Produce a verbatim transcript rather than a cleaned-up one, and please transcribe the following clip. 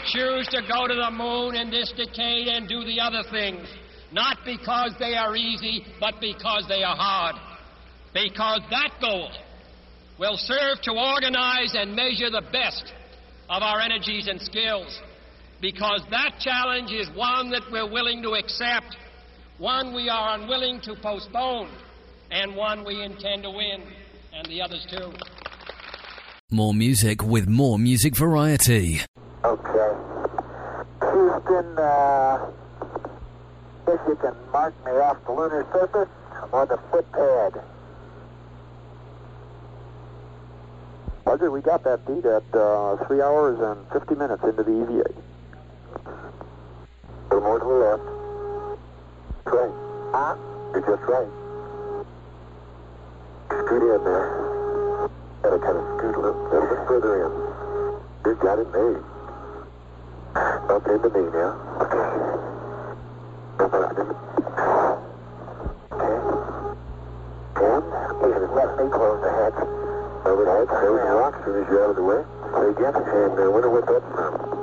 choose to go to the moon in this decade and do the other things, not because they are easy, but because they are hard. Because that goal will serve to organize and measure the best of our energies and skills. Because that challenge is one that we're willing to accept, one we are unwilling to postpone, and one we intend to win, and the others too. More music with more music variety. Okay. Houston, uh, if you can mark me off the lunar surface or the footpad. Roger, we got that beat at uh, three hours and fifty minutes into the E V A. A little more to the left. Right. Huh? You're just right. Scoot in there. Gotta kind of scoot a little, little bit further in. You got it made. Up into me now. Okay. Up into me. Okay. And please let me close the hatch. Over the hatch. There we go. As soon as you're out of the way. Say again. And uh, wonder what that's from.